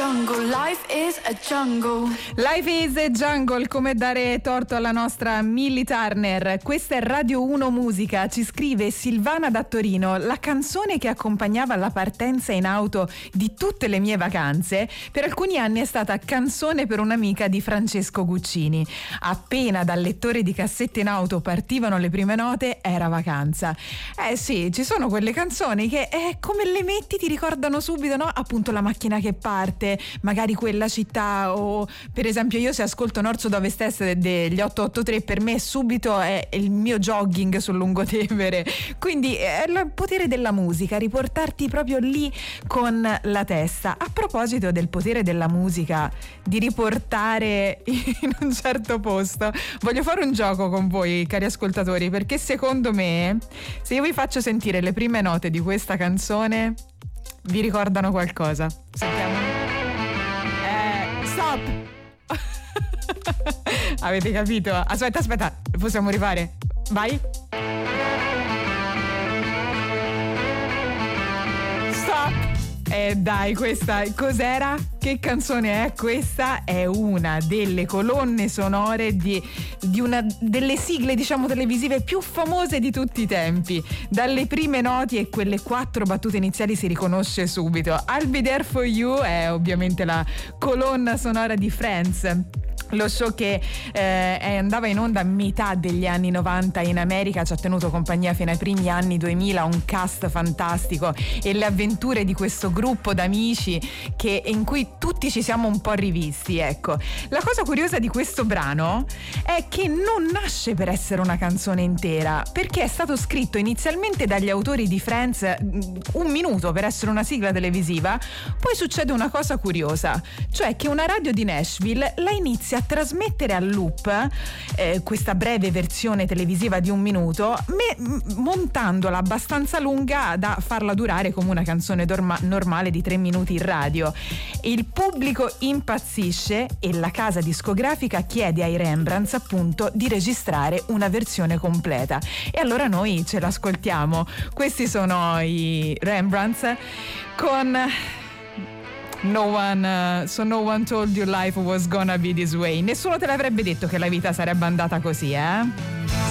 jungle, life is a jungle. Life is a jungle, come dare torto alla nostra Millie Turner. Questa è Radio 1 Musica, ci scrive Silvana da Torino. La canzone che accompagnava la partenza in auto di tutte le mie vacanze per alcuni anni è stata Canzone per un'amica di Francesco Guccini. Appena dal lettore di cassette in auto partivano le prime note, era vacanza. Sì, ci sono quelle canzoni che come le metti ti ricordano subito, no? Appunto la macchina che parte, magari quella città, o per esempio io se ascolto Nord Sud Ovest Est degli 883 per me subito è il mio jogging sul Lungotevere, quindi è il potere della musica, riportarti proprio lì con la testa. A proposito del potere della musica, di riportare in un certo posto, voglio fare un gioco con voi, cari ascoltatori, perché secondo me se io vi faccio sentire le prime note di questa canzone vi ricordano qualcosa. Sentiamo. Stop. Avete capito? Aspetta, possiamo rifare? Vai. Stop. Dai, questa cos'era? Che canzone è questa? È una delle colonne sonore di una delle sigle, diciamo, televisive più famose di tutti i tempi. Dalle prime noti e quelle 4 battute iniziali si riconosce subito. I'll Be There For You è ovviamente la colonna sonora di Friends, lo show che andava in onda a metà degli anni 90 in America, ci ha tenuto compagnia fino ai primi anni 2000, un cast fantastico e le avventure di questo gruppo d'amici in cui tutti ci siamo un po' rivisti, ecco. La cosa curiosa di questo brano è che non nasce per essere una canzone intera, perché è stato scritto inizialmente dagli autori di Friends 1 minuto per essere una sigla televisiva. Poi succede una cosa curiosa, cioè che una radio di Nashville la inizia a trasmettere al loop questa breve versione televisiva di 1 minuto, montandola abbastanza lunga da farla durare come una canzone normale di 3 minuti in radio. Il pubblico impazzisce e la casa discografica chiede ai Rembrandts appunto di registrare una versione completa, e allora noi ce l'ascoltiamo. Questi sono i Rembrandts con No one told you life was gonna be this way. Nessuno te l'avrebbe detto che la vita sarebbe andata così,